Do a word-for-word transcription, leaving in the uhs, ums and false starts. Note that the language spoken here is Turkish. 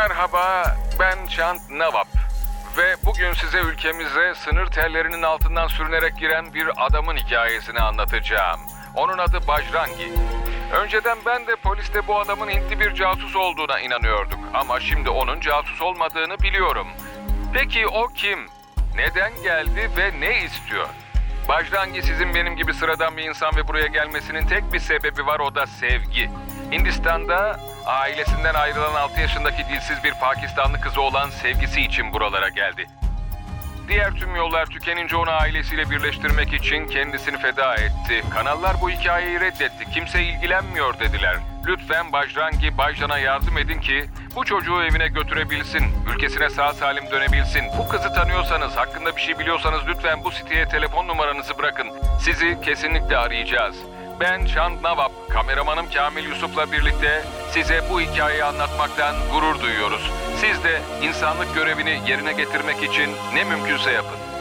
Merhaba, ben Chand Nawab ve bugün size ülkemize sınır tellerinin altından sürünerek giren bir adamın hikayesini anlatacağım. Onun adı Bajrangi. Önceden ben de poliste bu adamın Hintli bir casus olduğuna inanıyorduk ama şimdi onun casus olmadığını biliyorum. Peki o kim? Neden geldi ve ne istiyor? Bajrangi sizin benim gibi sıradan bir insan ve buraya gelmesinin tek bir sebebi var, o da sevgi. Hindistan'da ailesinden ayrılan altı yaşındaki dilsiz bir Pakistanlı kızı olan sevgisi için buralara geldi. Diğer tüm yollar tükenince onu ailesiyle birleştirmek için kendisini feda etti. Kanallar bu hikayeyi reddetti. Kimse ilgilenmiyor dediler. Lütfen Bajrangi Bajran'a yardım edin ki bu çocuğu evine götürebilsin, ülkesine sağ salim dönebilsin. Bu kızı tanıyorsanız, hakkında bir şey biliyorsanız lütfen bu siteye telefon numaranızı bırakın. Sizi kesinlikle arayacağız. Ben Chand Nawab, kameramanım Kamil Yusuf'la birlikte size bu hikayeyi anlatmaktan gurur duyuyoruz. Siz de insanlık görevini yerine getirmek için ne mümkünse yapın.